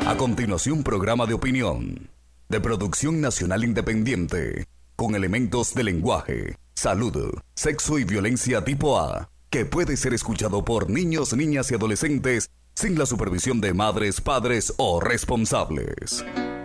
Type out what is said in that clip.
A continuación, programa de opinión, de producción nacional independiente, con elementos de lenguaje, salud, sexo y violencia tipo A, que puede ser escuchado por niños, niñas y adolescentes sin la supervisión de madres, padres o responsables.